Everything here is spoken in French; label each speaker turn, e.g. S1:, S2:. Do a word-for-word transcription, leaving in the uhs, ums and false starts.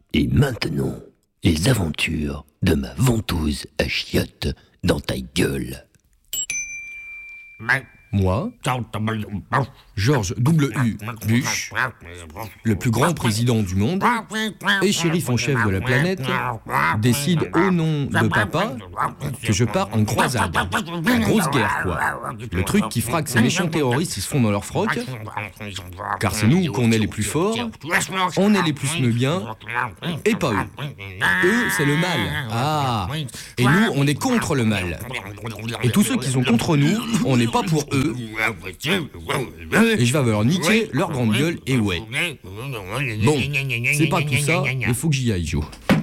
S1: Et maintenant, les aventures de ma ventouse à chiottes dans ta gueule.
S2: Moi, George W. Bush, le plus grand président du monde et shérif en chef de la planète, décide au nom de papa que je pars en croisade. La grosse guerre, quoi. Le truc qui fera que ces méchants terroristes ils se font dans leur froc, car c'est nous qu'on est les plus forts, on est les plus bien, et pas eux. Eux, c'est le mal. Ah. Et nous, on est contre le mal. Et tous ceux qui sont contre nous, on n'est pas pour eux. Et je vais leur niquer leur grande gueule et ouais. Bon, c'est pas tout ça, il faut que j'y aille, Joe.